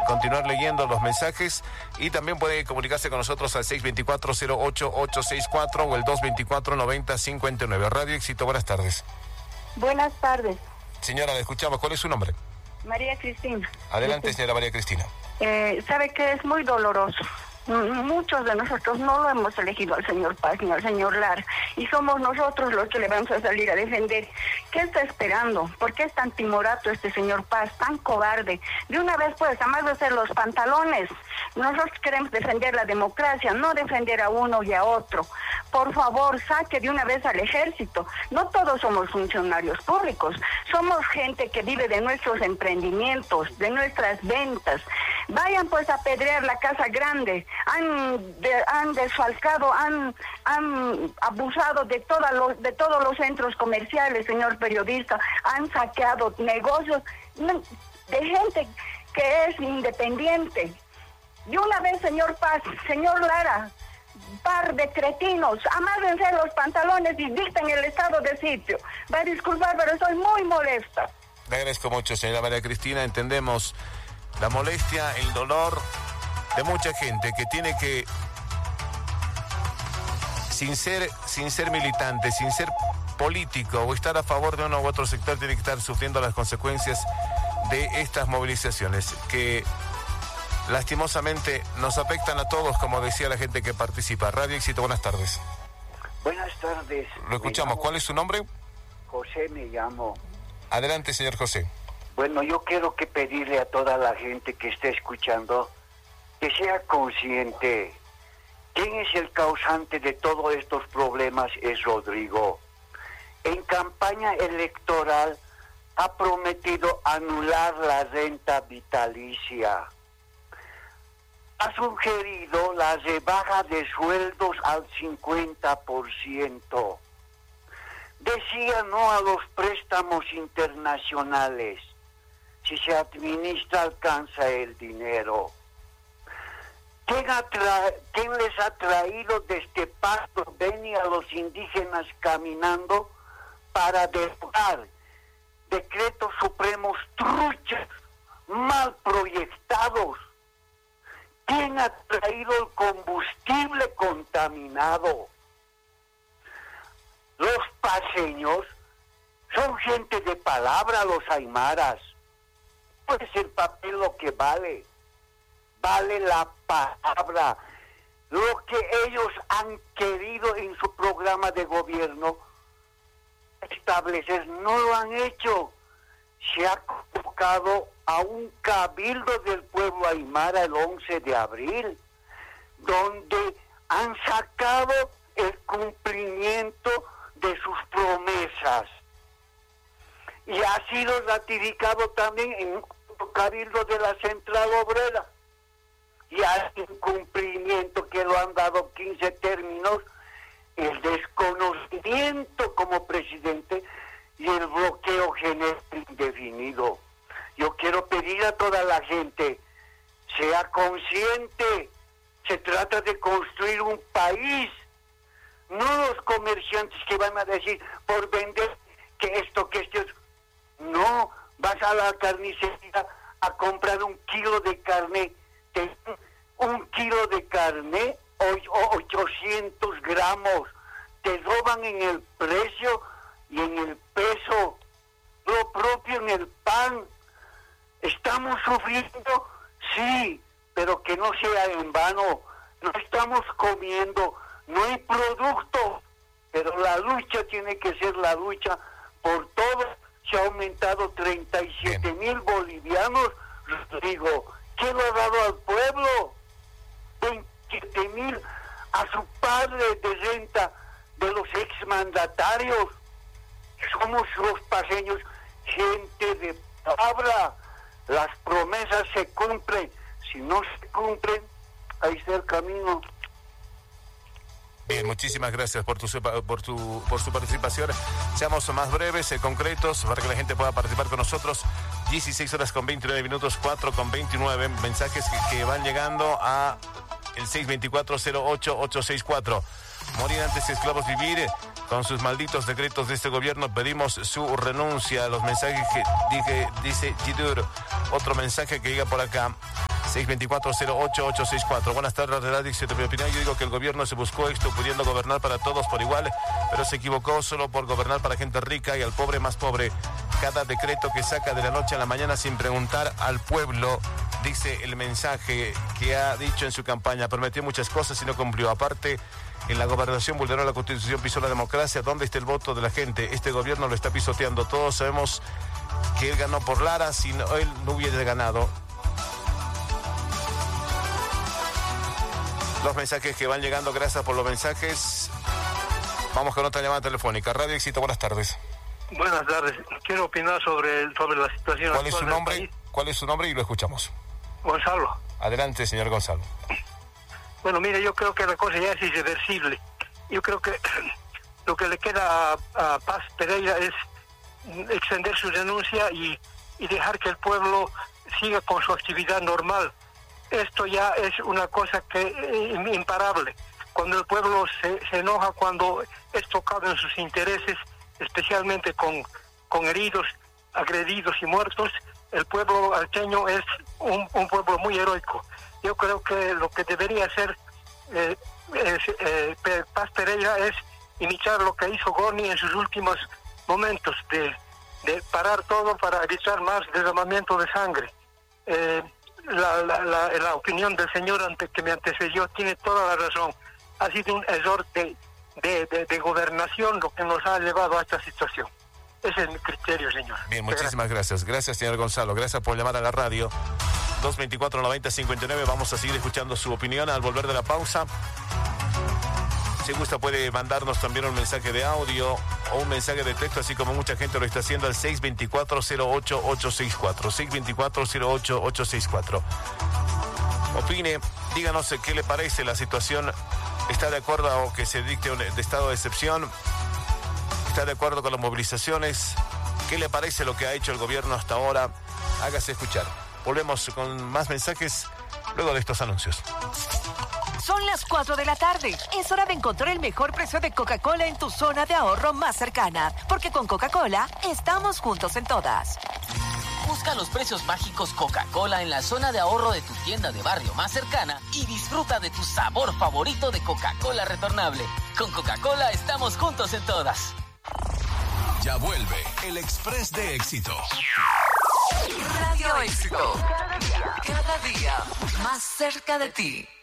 continuar leyendo los mensajes y también puede comunicarse con nosotros al 624-08864 o el 224-9059. Radio Éxito, buenas tardes. Buenas tardes. Señora, le escuchamos. ¿Cuál es su nombre? María Cristina. Adelante, señora María Cristina. Sabe que es muy doloroso. Muchos de nosotros no lo hemos elegido al señor Paz ni al señor Lara, y somos nosotros los que le vamos a salir a defender. ¿Qué está esperando? ¿Por qué es tan timorato este señor Paz, tan cobarde? De una vez pues, además de hacer los pantalones. Nosotros queremos defender la democracia, no defender a uno y a otro. Por favor, saque de una vez al ejército. No todos somos funcionarios públicos, somos gente que vive de nuestros emprendimientos, de nuestras ventas. Vayan pues a apedrear la Casa Grande. Han desfalcado, han abusado de todos los centros comerciales, señor periodista. Han saqueado negocios de gente que es independiente. Y una vez, señor Paz, señor Lara, par de cretinos, amárense los pantalones y dicten el estado de sitio. Va a disculpar, pero estoy muy molesta. Le agradezco mucho, señora María Cristina. Entendemos la molestia, el dolor de mucha gente que tiene que, sin ser militante, sin ser político o estar a favor de uno u otro sector, tiene que estar sufriendo las consecuencias de estas movilizaciones que lastimosamente nos afectan a todos, como decía la gente que participa. Radio Éxito, buenas tardes. Buenas tardes. Lo escuchamos. ¿Cuál es su nombre? José me llamo. Adelante, señor José. Bueno, yo quiero que pedirle a toda la gente que esté escuchando que sea consciente. ¿Quién es el causante de todos estos problemas? Es Rodrigo. En campaña electoral ha prometido anular la renta vitalicia. Ha sugerido la rebaja de sueldos al 50%. Decía no a los préstamos internacionales. Si se administra, alcanza el dinero. ¿Quién les ha traído desde Pasto Beni a los indígenas caminando para derogar decretos supremos truchas, mal proyectados? ¿Quién ha traído el combustible contaminado? Los paseños son gente de palabra, los aymaras. Pues el papel lo que vale la palabra. Lo que ellos han querido en su programa de gobierno establecer, no lo han hecho. Se ha convocado a un cabildo del pueblo aymara el 11 de abril, donde han sacado el cumplimiento de sus promesas. Y ha sido ratificado también en un cabildo de la Central Obrera. Y hay un cumplimiento que lo han dado 15 términos, el desconocimiento como presidente y el bloqueo genérico indefinido. Yo quiero pedir a toda la gente, sea consciente, se trata de construir un país, no los comerciantes que van a decir por vender que esto. No, vas a la carnicería a comprar un kilo de carne, un kilo de carne, 800 gramos, te roban en el precio y en el peso, lo propio en el pan. ¿Estamos sufriendo? Sí, pero que no sea en vano. No estamos comiendo, no hay producto, pero la lucha tiene que ser la lucha por todo. Se ha aumentado 37,000 bolivianos, Rodrigo. ¿Qué le ha dado al pueblo? 27,000 a su padre de renta de los exmandatarios. Somos los paseños gente de palabra. Las promesas se cumplen. Si no se cumplen, ahí está el camino. Bien, muchísimas gracias por su participación. Seamos más breves, concretos, para que la gente pueda participar con nosotros. 16 horas con 29 minutos, 4 con 29. Mensajes que van llegando a el 624-08864. Morir antes esclavos vivir. Con sus malditos decretos de este gobierno pedimos su renuncia. Los mensajes que dice Gidur. Otro mensaje que llega por acá. 624-08-864. Buenas tardes, Radio Éxito. Mi opinión, yo digo que el gobierno se buscó esto pudiendo gobernar para todos por igual, pero se equivocó solo por gobernar para gente rica y al pobre más pobre. Cada decreto que saca de la noche a la mañana sin preguntar al pueblo, dice el mensaje que ha dicho en su campaña. Prometió muchas cosas y no cumplió. Aparte, en la gobernación vulneró la Constitución, pisó la democracia. ¿Dónde está el voto de la gente? Este gobierno lo está pisoteando. Todos sabemos que él ganó por Lara, si no, él no hubiera ganado. Los mensajes que van llegando, gracias por los mensajes. Vamos con otra llamada telefónica. Radio Éxito, buenas tardes. Buenas tardes. Quiero opinar sobre la situación ¿Cuál es su actual nombre? del país. ¿Cuál es su nombre? Y lo escuchamos. Gonzalo. Adelante, señor Gonzalo. Bueno, mire, yo creo que la cosa ya es irreversible. Yo creo que lo que le queda a Paz Pereira es extender su renuncia y dejar que el pueblo siga con su actividad normal. Esto ya es una cosa que imparable. Cuando el pueblo se enoja, cuando es tocado en sus intereses, especialmente con heridos, agredidos y muertos, el pueblo alteño es un pueblo muy heroico. Yo creo que lo que debería hacer Paz Pereira es imitar lo que hizo Gorni en sus últimos momentos, de parar todo para evitar más derramamiento de sangre. La opinión del señor que me antecedió tiene toda la razón. Ha sido un error de gobernación lo que nos ha llevado a esta situación. Ese es mi criterio, señor. Bien, muchísimas gracias. Gracias, señor Gonzalo. Gracias por llamar a la radio. 224-90-59. Vamos a seguir escuchando su opinión al volver de la pausa. Si gusta puede mandarnos también un mensaje de audio o un mensaje de texto, así como mucha gente lo está haciendo, al 624-08-864. 624-08-864. Opine, díganos qué le parece la situación. ¿Está de acuerdo o que se dicte un estado de excepción? ¿Está de acuerdo con las movilizaciones? ¿Qué le parece lo que ha hecho el gobierno hasta ahora? Hágase escuchar. Volvemos con más mensajes luego de estos anuncios. Son las 4 de la tarde. Es hora de encontrar el mejor precio de Coca-Cola en tu zona de ahorro más cercana. Porque con Coca-Cola estamos juntos en todas. Busca los precios mágicos Coca-Cola en la zona de ahorro de tu tienda de barrio más cercana y disfruta de tu sabor favorito de Coca-Cola retornable. Con Coca-Cola estamos juntos en todas. Ya vuelve el Express de Éxito. Radio Éxito. Cada día más cerca de ti.